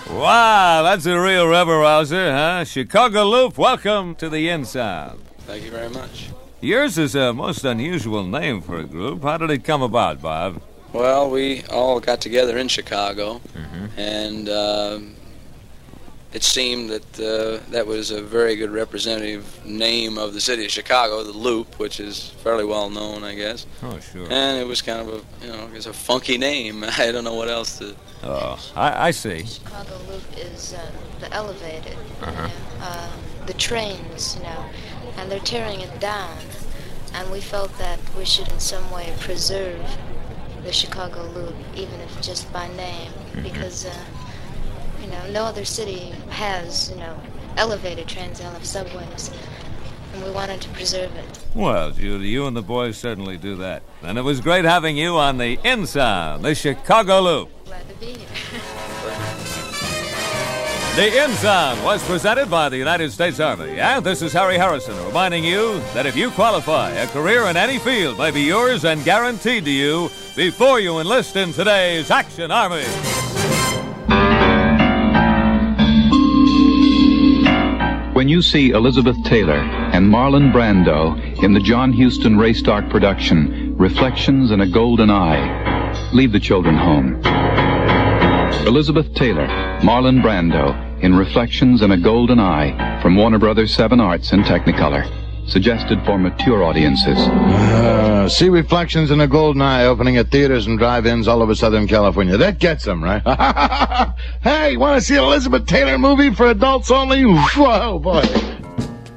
Wow, that's a real rubber-rouser, huh? Chicago Loop, welcome to the In-Sound. Thank you very much. Yours is a most unusual name for a group. How did it come about, Bob? Well, we all got together in Chicago, and it seemed that that was a very good representative name of the city of Chicago, the Loop, which is fairly well known, I guess. Oh, sure. And it was kind of it's a funky name. I don't know what else to... Oh, I see. Chicago Loop is the elevated, the trains, and they're tearing it down. And we felt that we should in some way preserve the Chicago Loop, even if just by name, because, no other city has, elevated trains, they all have subways, and we wanted to preserve it. Well, Judy, you and the boys certainly do that. And it was great having you on the In-Sound, the Chicago Loop. Glad to be here. The In-Sound was presented by the United States Army, and this is Harry Harrison reminding you that if you qualify, a career in any field may be yours and guaranteed to you before you enlist in today's Action Army. When you see Elizabeth Taylor and Marlon Brando in the John Huston Ray Stark production, Reflections in a Golden Eye, leave the children home. Elizabeth Taylor, Marlon Brando in Reflections in a Golden Eye from Warner Brothers 7 Arts in Technicolor. Suggested for mature audiences. See Reflections in a Golden Eye opening at theaters and drive-ins all over Southern California. That gets them, right? Hey, you want to see an Elizabeth Taylor movie for adults only? Whoa, boy.